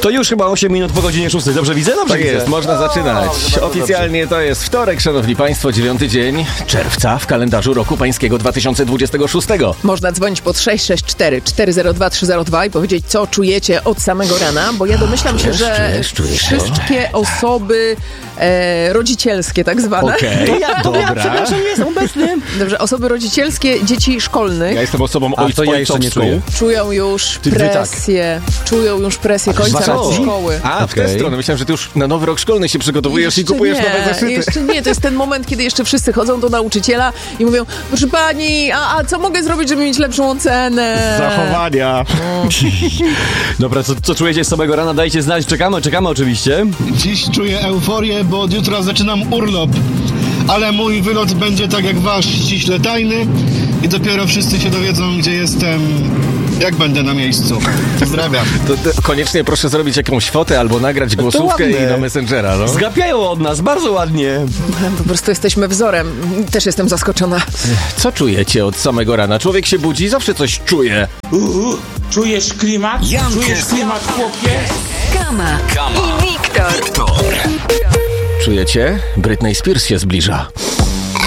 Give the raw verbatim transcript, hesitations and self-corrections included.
To już chyba osiem minut po godzinie szóstej. Dobrze widzę? Dobrze Tak widzę. jest, można zaczynać. bardzo Oficjalnie to jest wtorek, szanowni państwo, dziewiąty dzień czerwca w kalendarzu roku pańskiego dwa tysiące dwudziestego szóstego. Można dzwonić pod sześć sześć cztery cztery zero dwa trzy zero dwa i powiedzieć, co czujecie od samego rana, bo ja domyślam się, Czujesz, że czujesz, czujesz. wszystkie osoby e, rodzicielskie tak zwane. Okej, To ja, to ja, dobra. przepraszam, nie jestem obecny. Dobrze, osoby rodzicielskie dzieci szkolnych Ja jestem osobą A to ja jeszcze nie ojcowską. czuję. czują już Ty- wy tak. presję, czują już presję końca wakacji? szkoły. A, w tę Okej. stronę. Myślałem, że ty już na nowy rok szkolny się przygotowujesz i Jeszcze kupujesz nie, nowe zeszyty. Jeszcze nie, to jest ten moment, kiedy jeszcze wszyscy chodzą do nauczyciela i mówią, proszę pani, a, a co mogę zrobić, żeby mieć lepszą ocenę? Zachowania. Dobra, co, co czujecie z samego rana? Dajcie znać. Czekamy, czekamy oczywiście. Dziś czuję euforię, bo od jutra zaczynam urlop, ale mój wylot będzie tak jak wasz, ściśle tajny i dopiero wszyscy się dowiedzą, gdzie jestem, jak będę na miejscu. Pozdrawiam. To, to koniecznie proszę zrobić jakąś fotę albo nagrać głosówkę ładne. i na Messengera, no. Zgapiają od nas, bardzo ładnie. Po prostu jesteśmy wzorem. Też jestem zaskoczona. Co czujecie od samego rana? Człowiek się budzi, zawsze coś czuje. Uhu, czujesz klimat? Czujesz klimat, chłopie? Kama i Wiktor. Czujecie? Britney Spears się zbliża.